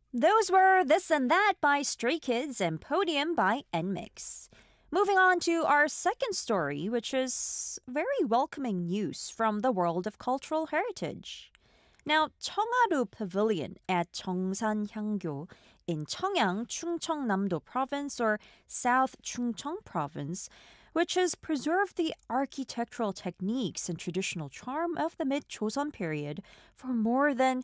Those were This and That by Stray Kids and Podium by NMIX. Moving on to our second story, which is very welcoming news from the world of cultural heritage. Now, Cheongharu Pavilion at Cheongsan Hyangyo in Cheongyang, Chungcheongnam-do Province or South Chungcheong Province, which has preserved the architectural techniques and traditional charm of the mid-Joseon period for more than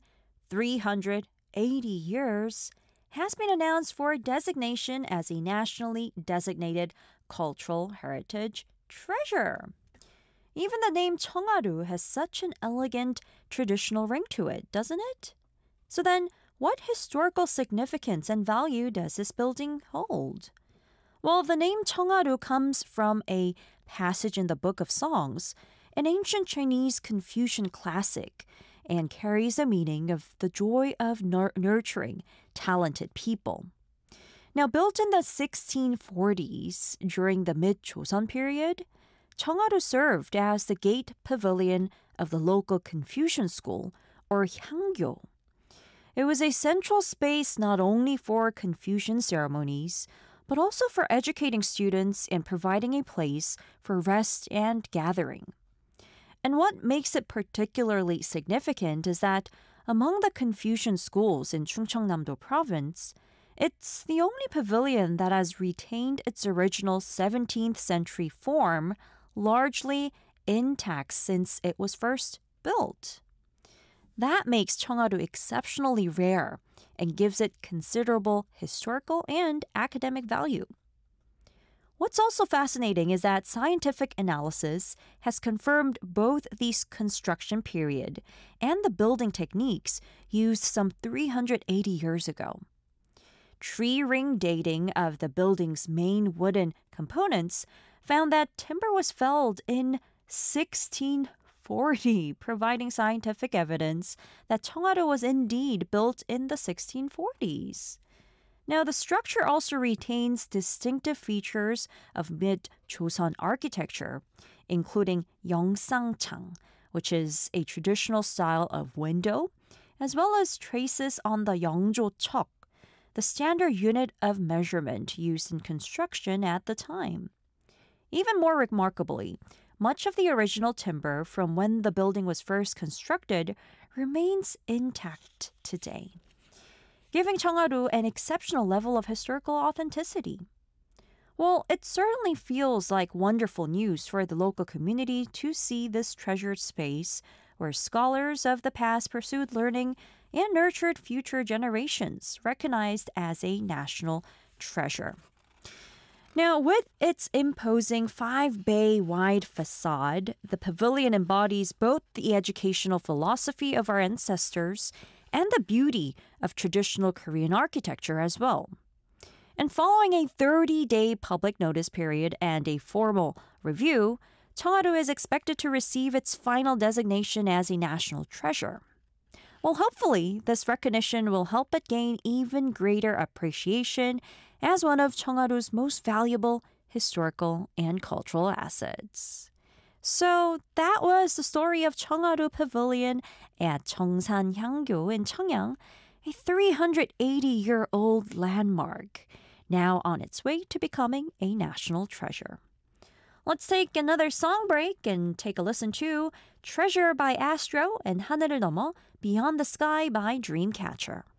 380 years, has been announced for designation as a nationally designated cultural heritage treasure. Even the name Cheongharu has such an elegant traditional ring to it, doesn't it? So then, what historical significance and value does this building hold? Well, the name Cheongharu comes from a passage in the Book of Songs, an ancient Chinese Confucian classic, and carries a meaning of the joy of nurturing talented people. Now, built in the 1640s during the mid-Joseon period, Cheongharu served as the gate pavilion of the local Confucian school, or Hyangyo. It was a central space not only for Confucian ceremonies, but also for educating students and providing a place for rest and gathering. And what makes it particularly significant is that among the Confucian schools in Chungcheongnam-do Province, it's the only pavilion that has retained its original 17th century form largely intact since it was first built. That makes Cheongharu exceptionally rare and gives it considerable historical and academic value. What's also fascinating is that scientific analysis has confirmed both the construction period and the building techniques used some 380 years ago. Tree ring dating of the building's main wooden components found that timber was felled in 1640, providing scientific evidence that Cheongharu was indeed built in the 1640s. Now, the structure also retains distinctive features of mid-Joseon architecture, including Yeongsanchang, which is a traditional style of window, as well as traces on the Yeongjo-cheok, the standard unit of measurement used in construction at the time. Even more remarkably, much of the original timber from when the building was first constructed remains intact today, giving Cheongharu an exceptional level of historical authenticity. Well, it certainly feels like wonderful news for the local community to see this treasured space where scholars of the past pursued learning and nurtured future generations, recognized as a national treasure. Now, with its imposing 5-bay wide facade, the pavilion embodies both the educational philosophy of our ancestors and the beauty of traditional Korean architecture as well. And following a 30-day public notice period and a formal review, Cheongharu is expected to receive its final designation as a national treasure. Well, hopefully, this recognition will help it gain even greater appreciation as one of Cheongharu's most valuable historical and cultural assets. So that was the story of Cheongharu Pavilion at Cheongsan Hyangyo in Cheongyang, a 380-year-old landmark, now on its way to becoming a national treasure. Let's take another song break and take a listen to Treasure by Astro and 하늘을 넘어 Beyond the Sky by Dreamcatcher.